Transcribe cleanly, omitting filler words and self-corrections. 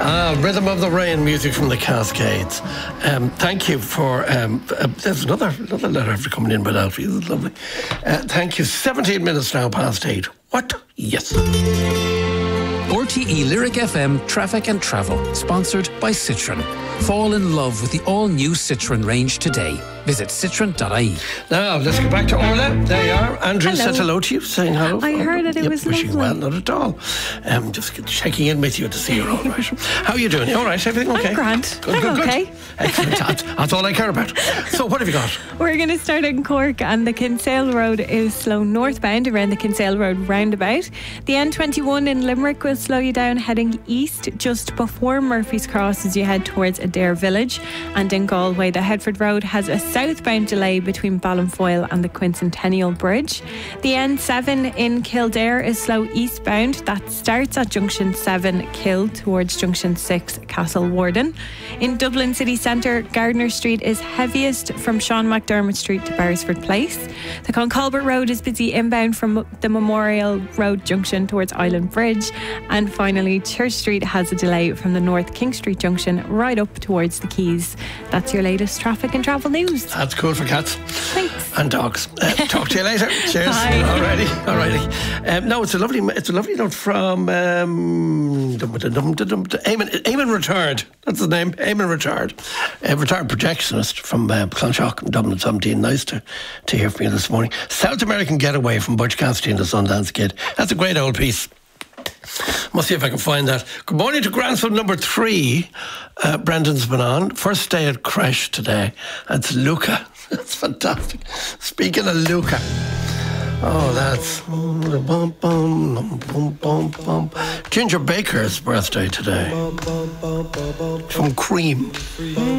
Rhythm of the Rain, music from the Cascades. Thank you for... there's another letter after coming in by Alfie. This is lovely. Thank you. 17 minutes now past 8. What? Yes. RTE Lyric FM Traffic and Travel, sponsored by Citroën. Fall in love with the all-new Citroën range today. Visit citroen.ie. Now, let's get back to Orla. There you are. Andrew said hello to you, saying hello. I heard it. It was wishing lovely. well, not at all. Just checking in with you to see you're all right. How are you doing? You all right? Everything okay? I'm grand. Good. Okay. Excellent. That's all I care about. So, what have you got? We're going to start in Cork, and the Kinsale Road is slow northbound around the Kinsale Road roundabout. The N21 in Limerick will slow you down heading east just before Murphy's Cross as you head towards Adair Village. And in Galway, the Headford Road has a southbound delay between Ballinfoyle and the Quincentennial Bridge. The N7 in Kildare is slow eastbound. That starts at Junction 7 Kill towards Junction 6 Castle Warden. In Dublin city centre, Gardner Street is heaviest from Sean McDermott Street to Beresford Place. The Concolbert Road is busy inbound from the Memorial Road junction towards Island Bridge. And finally, Church Street has a delay from the North King Street junction right up towards the Quays. That's your latest traffic and travel news. That's cool for cats. Thanks. And dogs. Talk to you later. Cheers. Bye. Alrighty. No, it's a lovely note from Eamon Retired. That's the name. Eamon Retired. Retired projectionist from Clonshaugh, Dublin 17. Nice to hear from you this morning. South American Getaway from Butch Cassidy and the Sundance Kid. That's a great old piece. Must see if I can find that. Good morning to Gransfield number 3. Brendan's been on. First day at creche today. That's Luca. That's fantastic. Speaking of Luca. Oh, that's... Ginger Baker's birthday today. From Cream.